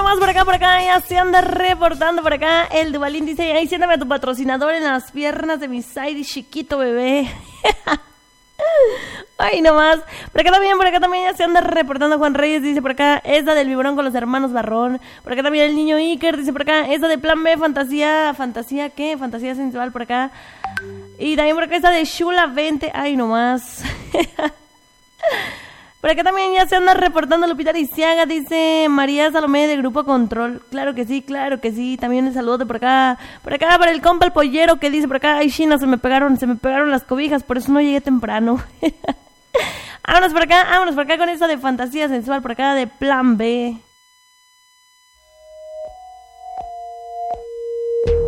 nomás por acá, ya se anda reportando por acá. El Duvalín dice, ahí siéntame a tu patrocinador en las piernas de mi side chiquito bebé. Ay, nomás. Por acá también ya se anda reportando Juan Reyes, dice por acá, esa del biberón con los hermanos Barrón. Por acá también el niño Iker, dice por acá, esa de Plan B, fantasía sensual por acá. Y también por acá esa de Shula 20, ay, nomás. Por acá también ya se anda reportando Lupita Lisiaga, dice María Salomé de Grupo Control. Claro que sí. También el saludo de por acá para el compa el pollero que dice por acá, ay China, se me pegaron las cobijas, por eso no llegué temprano. Vámonos por acá con esa de fantasía sensual por acá de Plan B.